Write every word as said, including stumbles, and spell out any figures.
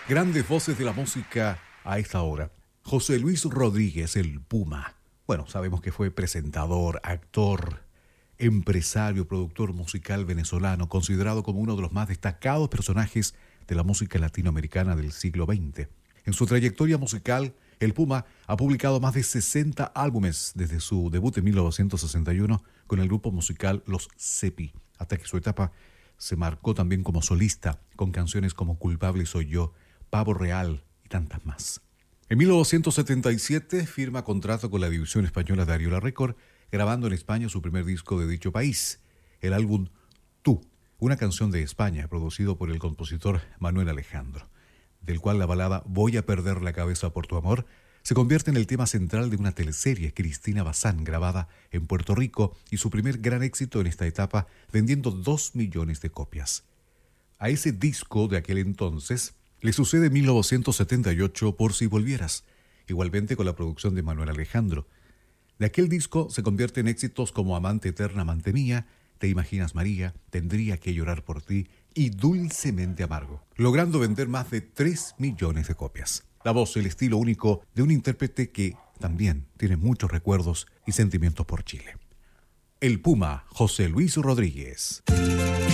Grandes voces de la música a esta hora. José Luis Rodríguez, el Puma. Bueno, sabemos que fue presentador, actor, empresario, productor musical venezolano, considerado como uno de los más destacados personajes de la música latinoamericana del siglo veinte. En su trayectoria musical, el Puma ha publicado más de sesenta álbumes desde su debut en mil novecientos sesenta y uno con el grupo musical Los Cepi, hasta que su etapa se marcó también como solista, con canciones como Culpable Soy Yo, Pavo Real y tantas más. En mil novecientos setenta y siete firma contrato con la división española de Ariola Record, grabando en España su primer disco de dicho país, el álbum Tú, una canción de España, producido por el compositor Manuel Alejandro, del cual la balada Voy a perder la cabeza por tu amor se convierte en el tema central de una teleserie, Cristina Bazán, grabada en Puerto Rico, y su primer gran éxito en esta etapa, vendiendo dos millones de copias. A ese disco de aquel entonces le sucede en mil novecientos setenta y ocho Por si volvieras, igualmente con la producción de Manuel Alejandro. De aquel disco se convierte en éxitos como Amante Eterna, Amante Mía, Te Imaginas María, Tendría que llorar por ti y Dulcemente Amargo, logrando vender más de tres millones de copias. La voz, el estilo único de un intérprete que también tiene muchos recuerdos y sentimientos por Chile. El Puma, José Luis Rodríguez.